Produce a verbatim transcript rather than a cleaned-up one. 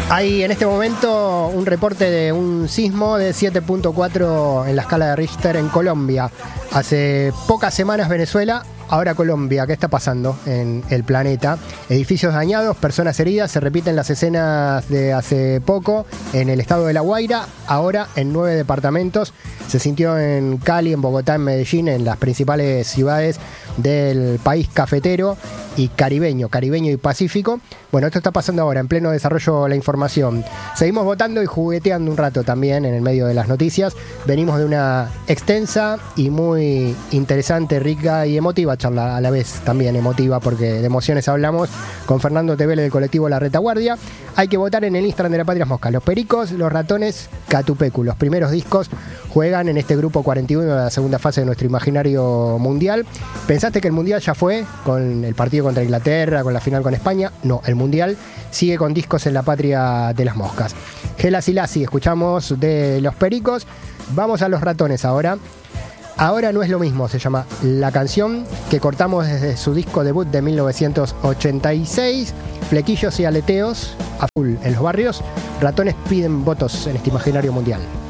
Hay en este momento un reporte de un sismo de siete punto cuatro en la escala de Richter en Colombia. Hace pocas semanas Venezuela, ahora Colombia. ¿Qué está pasando en el planeta? Edificios dañados, personas heridas. Se repiten las escenas de hace poco en el estado de La Guaira, ahora en nueve departamentos. Se sintió en Cali, en Bogotá, en Medellín, en las principales ciudades del país cafetero y caribeño, caribeño y pacífico. Bueno, esto está pasando ahora, en pleno desarrollo de la información. Seguimos votando y jugueteando un rato también en el medio de las noticias. Venimos de una extensa y muy interesante, rica y emotiva charla, a la vez también emotiva, porque de emociones hablamos, con Fernando Tevele del colectivo La Retaguardia. Hay que votar en el Instagram de La Patria Mosca. Los Pericos, Los Ratones, Catupecu. Los primeros discos juegan en este grupo cuarenta y uno de la segunda fase de nuestro imaginario mundial. ¿Pensaste que el mundial ya fue con el partido contra Inglaterra, con la final con España? No, el mundial sigue con discos en La Patria de las Moscas. Gela Silasi, escuchamos de Los Pericos. Vamos a Los Ratones ahora. Ahora no es lo mismo, se llama la canción, que cortamos desde su disco debut de mil novecientos ochenta y seis. Flequillos y aleteos a full en los barrios. Ratones piden votos en este imaginario mundial.